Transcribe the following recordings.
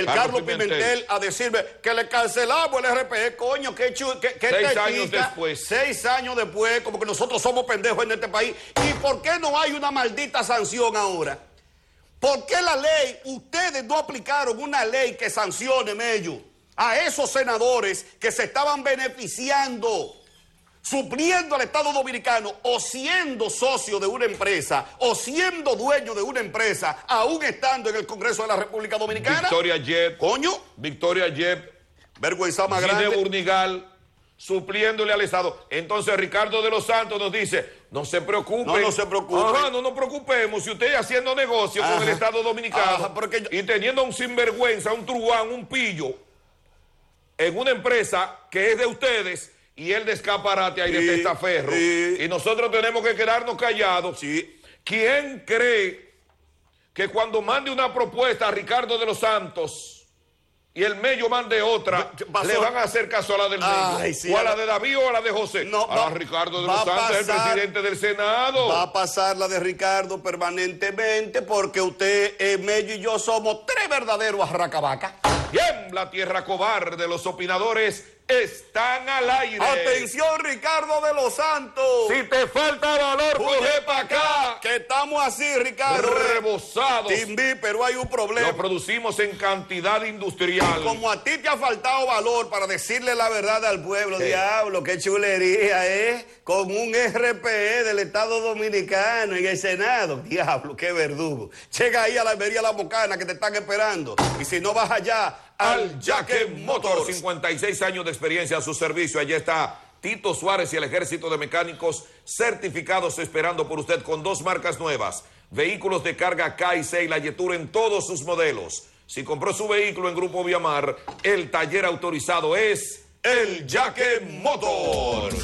el Carlos Pimentel a decirme que le cancelamos el RPE, coño, que 6 años después. 6 años después, como que nosotros somos pendejos en este país. ¿Y por qué no hay una maldita sanción ahora? ¿Por qué la ley, ustedes no aplicaron una ley que sancione, Mello, a esos senadores que se estaban beneficiando, supliendo al Estado Dominicano, o siendo socio de una empresa, o siendo dueño de una empresa, aún estando en el Congreso de la República Dominicana? Victoria Yep. Coño. Victoria Yep. Vergüenza más grande. Gine Burnigal, supliéndole al Estado. Entonces Ricardo de los Santos nos dice, no se preocupe. No se preocupe. Ajá, no nos preocupemos. Si usted haciendo negocio con el Estado Dominicano y teniendo un sinvergüenza, un truán, un pillo, en una empresa que es de ustedes, y él de escaparate ahí de testaferro, y nosotros tenemos que quedarnos callados. ¿Quién cree que cuando mande una propuesta a Ricardo de los Santos y el Mello mande otra, le van a hacer caso a la del Mello? ¿O a la de David o a la de José? No, a Ricardo de los Santos, el presidente del Senado. Va a pasar la de Ricardo permanentemente, porque usted, Mello y yo somos 3 verdaderos arracabaca. Bien, la tierra cobarde, los opinadores están al aire. Atención, Ricardo de los Santos. Si te falta valor, coge para acá. Que estamos así, Ricardo. Rebosados. Timbi, pero hay un problema. Lo producimos en cantidad industrial. Y como a ti te ha faltado valor para decirle la verdad al pueblo, diablo, qué chulería, con un RPE del Estado Dominicano en el Senado. Diablo, qué verdugo. Llega ahí a la Almería La Mocana, que te están esperando. Y si no vas allá, al Jaque Motors. 56 años de experiencia a su servicio. Allá está Tito Suárez y el Ejército de Mecánicos certificados esperando por usted, con 2 marcas nuevas. Vehículos de carga K&C y la Yetur en todos sus modelos. Si compró su vehículo en Grupo Viamar, el taller autorizado es el Jaque Motors.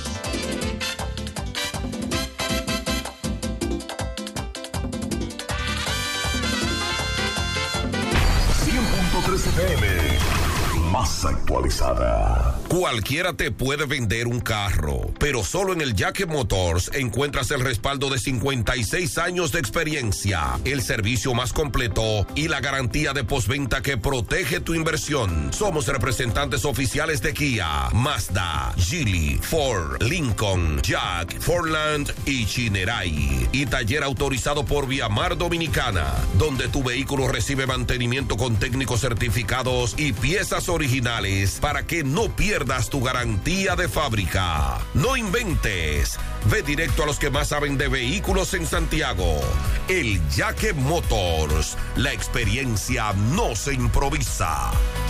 FM, más actualizada. Cualquiera te puede vender un carro, pero solo en el Jaque Motors encuentras el respaldo de 56 años de experiencia, el servicio más completo y la garantía de postventa que protege tu inversión. Somos representantes oficiales de Kia, Mazda, Geely, Ford, Lincoln, Jack, Fordland y Chinerai. Y taller autorizado por Viamar Dominicana, donde tu vehículo recibe mantenimiento con técnicos certificados y piezas originales para que no pierdas tu garantía de fábrica. No inventes. Ve directo a los que más saben de vehículos en Santiago. El Jaque Motors. La experiencia no se improvisa.